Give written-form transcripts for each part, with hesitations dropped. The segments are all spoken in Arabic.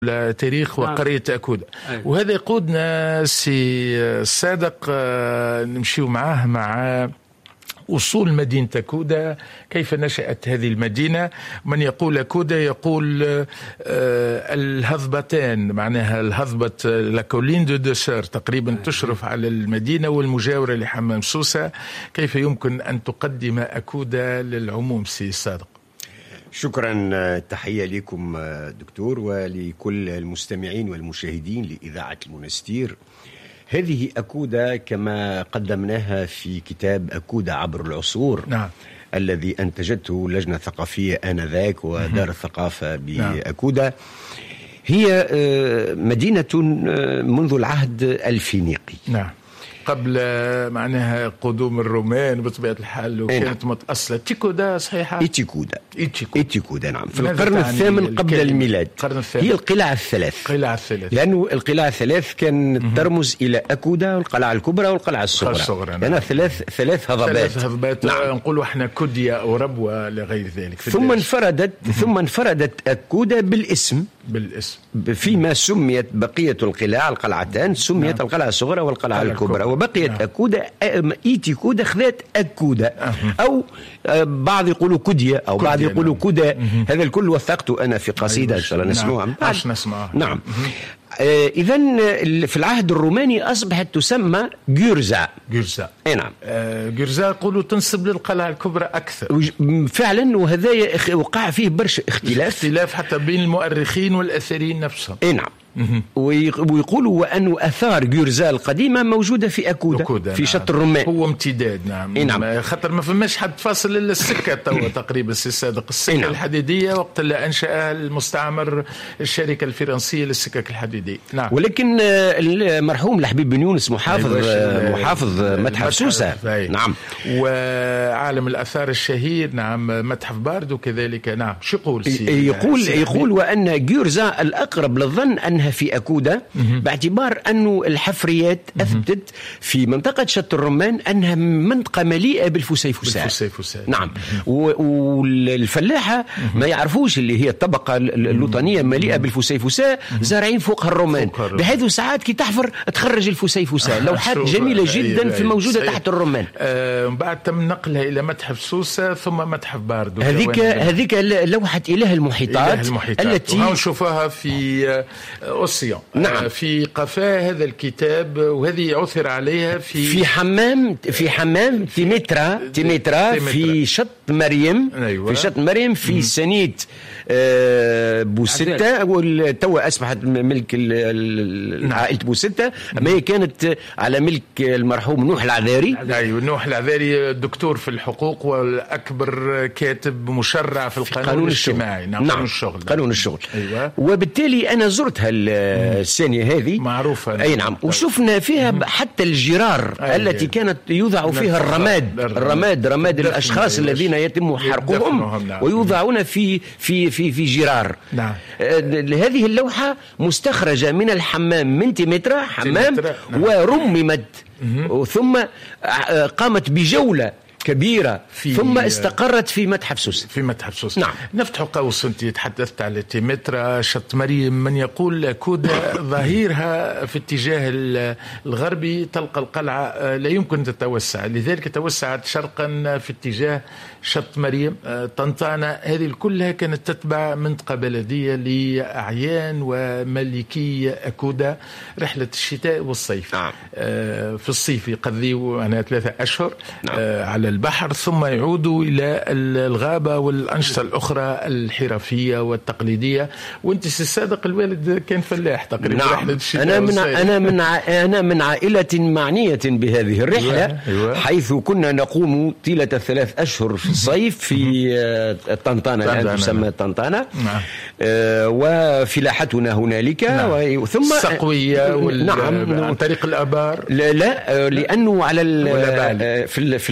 تاريخ وقرية أكودة. وهذا يقودنا سي صادق نمشيو معاه مع أصول مدينة أكودة، كيف نشأت هذه المدينة. من يقول أكودة يقول الهضبتان، معناها الهضبة لاكولين دو دوسور تقريبا تشرف على المدينة والمجاورة لحمام سوسة. كيف يمكن أن تقدم أكودة للعموم سي صادق؟ شكرا، تحية لكم دكتور ولكل المستمعين والمشاهدين لإذاعة المنستير. هذه أكودة كما قدمناها في كتاب أكودة عبر العصور، نعم، الذي أنتجته لجنة ثقافية آنذاك ودار الثقافة بأكودة. هي مدينة منذ العهد الفينيقي، نعم، قبل معناها قدوم الرومان بطبيعة الحال، وكانت متأصلة تيكودا صحيحة؟ إيتيكودا نعم، في القرن الثامن قبل الميلاد. هي القلاع الثلاث، لأنه القلاع الثلاث كانت ترمز إلى أكودا والقلعة الكبرى والقلعة الصغرى، لأنها ثلاث هضبات. نعم. نقولوا احنا كوديا أو ربوة لغير ذلك. ثم انفردت أكودا بالاسم فيما سميت بقية القلاع، القلعتان سميت نعم. القلعة الصغرى والقلعة الكبرى، وبقيت نعم. أكودا إيتيكودا خذت أكودا، أو بعض يقولوا كوديا أو بعض يقولوا كودا. هذا الكل وثقته أنا في قصيدة إن شاء الله نسمعها. نعم. إذن في العهد الروماني أصبحت تسمى جورزا. نعم. جورزا يقولوا تنسب للقلعة الكبرى أكثر فعلا، وهذا وقع فيه برشا اختلاف حتى بين المؤرخين والأثريين نفسهم. نعم. ويقولوا وأن أثار جورزا القديمة موجودة في أكودا في شط الرمان. هو امتداد نعم. خاطر ما فماش حد فاصل إلا السكة تقريبا سي صادق، السكة الحديدية وقت اللي أنشأها المستعمر الشركة الفرنسية للسكك الحديدية. نعم. ولكن المرحوم الحبيب بن يونس محافظ متحف سوسة، نعم، وعالم الآثار الشهير نعم متحف باردو كذلك. نعم. شو يقول وأن جورزا الأقرب للظن أن في أكودا، باعتبار أنه الحفريات أثبتت في منطقة شط الرمان أنها منطقة مليئة بالفسيفساء. نعم. والفلاحة ما يعرفوش اللي هي الطبقة اللوطانية مليئة بالفسيفساء، زارعين فوقها الرمان، بحيث ساعات كي تحفر تخرج الفسيفساء، لوحات جميلة جدا في موجودة تحت الرمان. بعد تم نقلها إلى متحف سوسة ثم متحف باردو. هذيك لوحة إله المحيطات التي نشوفها في أوسيون. نعم. في قفاء هذا الكتاب، وهذه عثر عليها في حمام تيمترا في شط مريم. أيوة. في شط مريم في سنة بوستة، والتوى أصبحت ملك عائلة بوستة، أما هي كانت على ملك المرحوم نوح العذاري. أيوة، نوح العذاري دكتور في الحقوق والأكبر كاتب مشرع في القانون الاجتماعي. نعم. قانون الشغل. أيوة. وبالتالي أنا زرتها الثانية هذه معروفة. أي نعم. وشفنا فيها حتى الجرار التي كانت يوضع فيها رماد الأشخاص الذين يتم حرقهم ويوضعون في جرار. نعم. هذه اللوحة مستخرجة من الحمام من تيمترا حمام. نعم. ورممت ثم قامت بجولة كبيرة ثم استقرت في متحف سوسة. نعم. نفتح قوس، أنت تحدثت على تيمترا شط مريم. من يقول أكودا ظهيرها في اتجاه الغربي، تلقى القلعة لا يمكن تتوسع، لذلك توسعت شرقا في اتجاه شط مريم. طنطانة هذه كلها كانت تتبع منطقة بلدية لأعيان وملكي أكودا. رحلة الشتاء والصيف. نعم. في الصيف يقضيوا 3 أشهر. نعم. على البحر، ثم يعودوا إلى الغابة والأنشطة الأخرى الحرفية والتقليدية. وانت صادق الوالد كان فلاح تقريبا. نعم. أنا من عائلة معنية بهذه الرحلة. أيوة. حيث كنا نقوم طيلة 3 أشهر في الصيف في طنطانة، الآن تسمى طنطانة. نعم. وفلاحتنا هنالك. نعم. ثم السقوية نعم. عن طريق الآبار. لا لأنه على في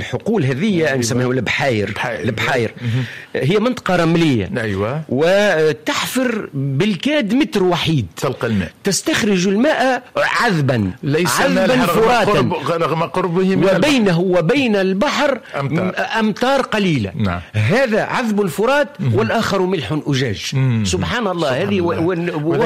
الحقول هذه نسميها البحاير هي منطقة رملية. أيوة. وتحفر بالكاد متر وحيد تلقى الماء، تستخرج الماء عذبا، ليس فراتا، رغم قربه من وبينه وبين البحر أمتار قليلة. نعم. هذا عذب فرات والآخر ملح أجاج. سبحان الله. هذه